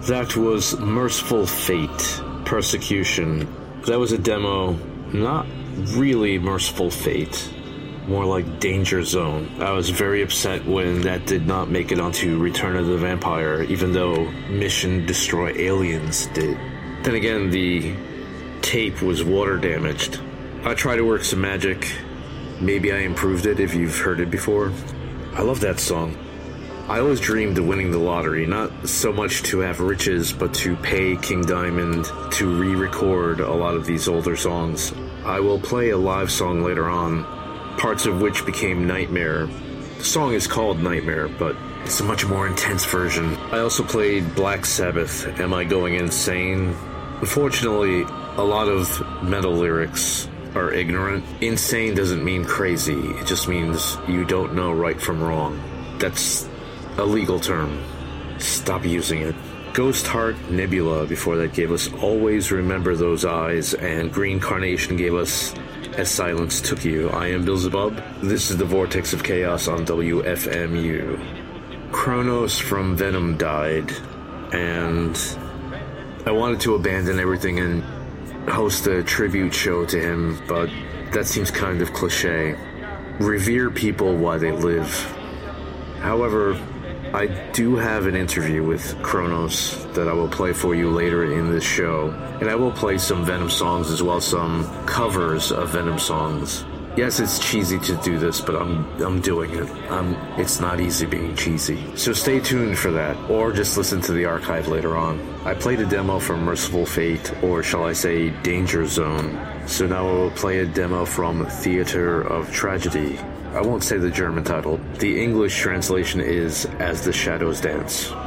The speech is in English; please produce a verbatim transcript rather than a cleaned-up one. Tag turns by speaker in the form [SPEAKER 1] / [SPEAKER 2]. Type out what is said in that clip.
[SPEAKER 1] That was Merciful Fate, Persecution. That was a demo, not really Merciful Fate, more like Danger Zone. I was very upset when that did not make it onto Return of the Vampire, even though Mission Destroy Aliens did. Then again, the tape was water damaged. I tried to work some magic. Maybe I improved it if you've heard it before. I love that song. I always dreamed of winning the lottery, not so much to have riches, but to pay King Diamond to re-record a lot of these older songs. I will play a live song later on, parts of which became Nightmare. The song is called Nightmare, but it's a much more intense version. I also played Black Sabbath, Am I Going Insane? Unfortunately, a lot of metal lyrics are ignorant. Insane doesn't mean crazy, it just means you don't know right from wrong. That's a legal term. Stop using it. Ghost Heart Nebula before that gave us Always Remember Those Eyes, and Green Carnation gave us As Silence Took You. I am Beelzebub. This is the Vortex of Chaos on W F M U. Kronos from Venom died, and I wanted to abandon everything and host a tribute show to him, but that seems kind of cliche. Revere people while they live. However, I do have an interview with Kronos that I will play for you later in this show, and I will play some Venom songs as well, some covers of Venom songs. Yes, it's cheesy to do this, but I'm I'm doing it. Um, it's not easy being cheesy. So stay tuned for that, or just listen to the archive later on. I played a demo from Merciful Fate, or shall I say Danger Zone. So now I will play a demo from Theater of Tragedy. I won't say the German title. The English translation is As the Shadows Dance.